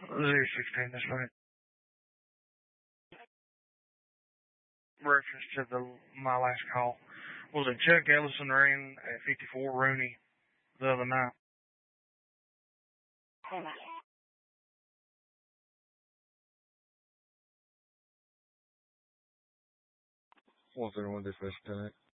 Z16, that's right. Reference to my last call. Was it Chuck Ellison ran at 54 Rooney the other night? What's everyone discussing tonight?